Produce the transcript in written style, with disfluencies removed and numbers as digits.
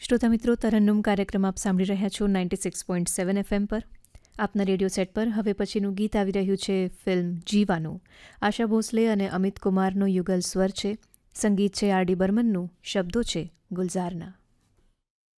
શ્રોતા મિત્રો, તરન્નુમ કાર્યક્રમ આપ સાંભળી રહ્યા છો 96.7 FM પર. આપના રેડિયો સેટ પર હવે પછીનું ગીત આવી રહ્યું છે ફિલ્મ જીવાનું. આશા ભોસલે અને અમિત કુમારનો યુગલ સ્વર છે. સંગીત છે આર.ડી. બર્મનનું, શબ્દો છે ગુલઝારના.